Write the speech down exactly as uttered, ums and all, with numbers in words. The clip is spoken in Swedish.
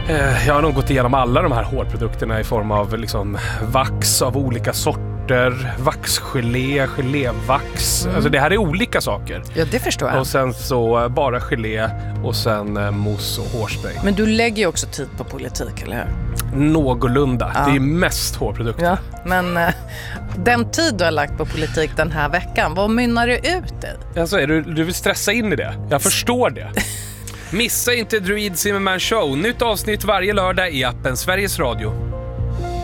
Eh, jag har nog gått igenom alla de här hårprodukterna i form av liksom vax av olika sorter, vaxgelé, gelévax. Mm. Alltså det här är olika saker. Ja, det förstår jag. Och sen så bara gelé och sen eh, mousse och hårspray. Men du lägger ju också tid på politik, eller hur? Någorlunda. Ja. Det är mest hårprodukter. Ja, men eh, den tid du har lagt på politik den här veckan, vad mynnar det ut i? Alltså, är du, du vill stressa in i det? Jag förstår det. Missa inte Druid Zimmerman Show. Nytt avsnitt varje lördag i appen Sveriges Radio.